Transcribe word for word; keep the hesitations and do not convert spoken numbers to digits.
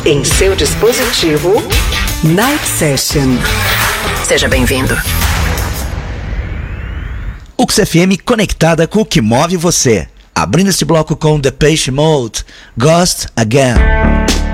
Em seu dispositivo, Night Session. Seja bem-vindo. U X F M conectada com o que move você. Abrindo esse bloco com Depeche Mode, Ghost Again.